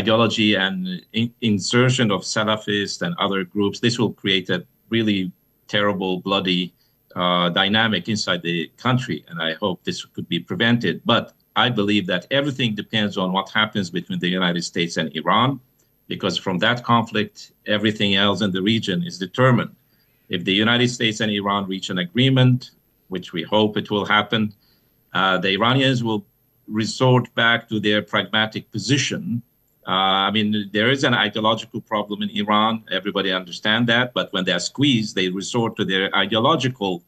ideology and insertion of Salafists and other groups, this will create a really terrible, bloody dynamic inside the country. And I hope this could be prevented. But I believe that everything depends on what happens between the United States and Iran, because from that conflict, everything else in the region is determined. If the United States and Iran reach an agreement, which we hope it will happen, the Iranians will resort back to their pragmatic position. I mean, there is an ideological problem in Iran. Everybody understands that. But when they're squeezed, they resort to their ideological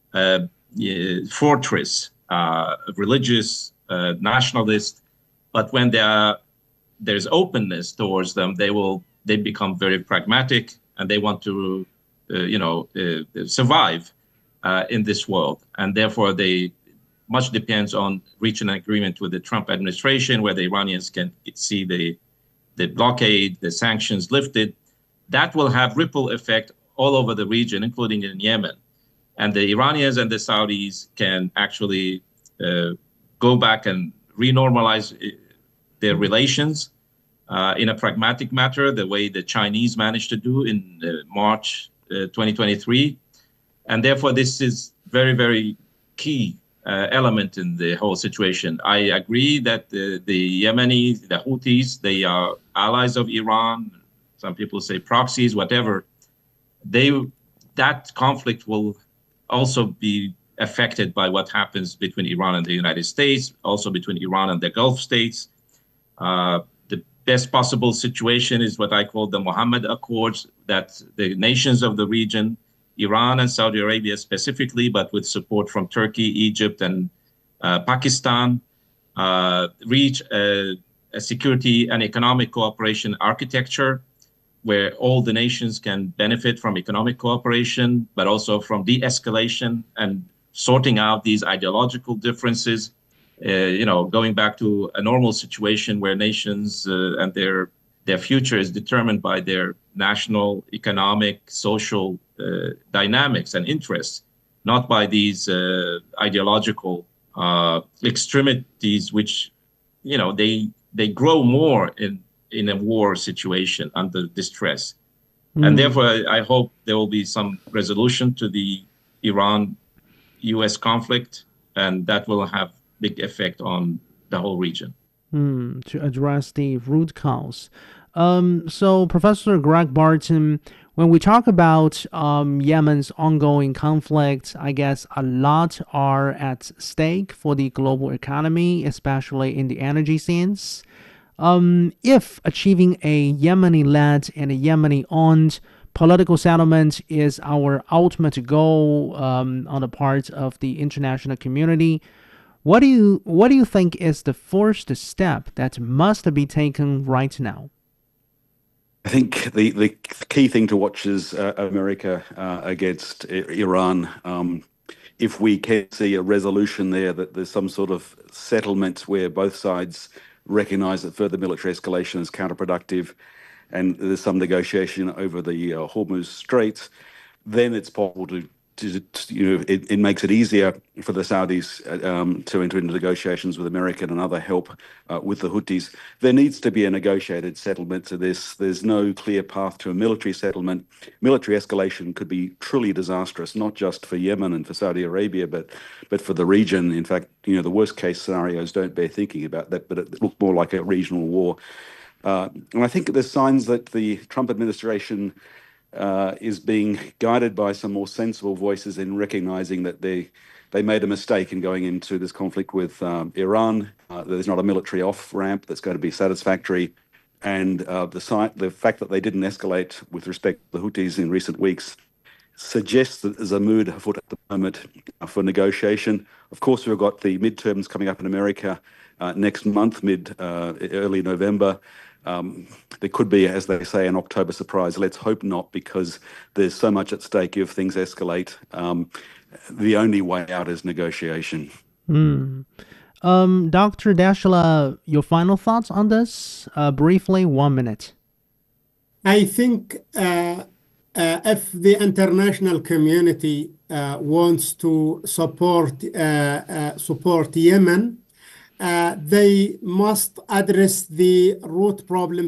fortress, religious, nationalist. But when there's openness towards them, they become very pragmatic, and they want to, survive in this world. And therefore, much depends on reaching an agreement with the Trump administration, where the Iranians can see the blockade, the sanctions lifted. That will have ripple effect all over the region, including in Yemen. And the Iranians and the Saudis can actually go back and renormalize their relations in a pragmatic matter, the way the Chinese managed to do in March 2023. And therefore, this is very, very key element in the whole situation. I agree that the Yemenis, the Houthis, they are allies of Iran. Some people say proxies, whatever. That conflict will also be affected by what happens between Iran and the United States, also between Iran and the Gulf states. The best possible situation is what I call the Mohammed Accords, that the nations of the region, Iran and Saudi Arabia specifically, but with support from Turkey, Egypt, and Pakistan, reach a security and economic cooperation architecture where all the nations can benefit from economic cooperation, but also from de-escalation and sorting out these ideological differences, going back to a normal situation where nations and their future is determined by their national, economic, social dynamics and interests, not by these ideological extremities, which, they grow more in a war situation under distress. And therefore, I hope there will be some resolution to the Iran-US conflict, and that will have big effect on the whole region. To address the root cause. So, Professor Greg Barton, when we talk about Yemen's ongoing conflict, I guess a lot are at stake for the global economy, especially in the energy sense. If achieving a Yemeni-led and a Yemeni-owned political settlement is our ultimate goal on the part of the international community, what do you think is the first step that must be taken right now? I think the key thing to watch is America against Iran. If we can see a resolution there, that there's some sort of settlement where both sides recognize that further military escalation is counterproductive, and there's some negotiation over the Hormuz Strait, then it's possible it makes it easier for the Saudis to enter into negotiations with America and other help with the Houthis. There needs to be a negotiated settlement to this. There's no clear path to a military settlement. Military escalation could be truly disastrous, not just for Yemen and for Saudi Arabia, but for the region. In fact, the worst case scenarios don't bear thinking about that, but it looked more like a regional war. And I think there's signs that the Trump administration is being guided by some more sensible voices in recognizing that they made a mistake in going into this conflict with Iran. There's not a military off-ramp that's going to be satisfactory. And the fact that they didn't escalate with respect to the Houthis in recent weeks suggests that there's a mood afoot at the moment for negotiation. Of course, we've got the midterms coming up in America next month, early November. There could be, as they say, an October surprise. Let's hope not, because there's so much at stake if things escalate. The only way out is negotiation. Dr. Dashla, your final thoughts on this? Briefly, 1 minute. I think if the international community wants to support Yemen, they must address the root problem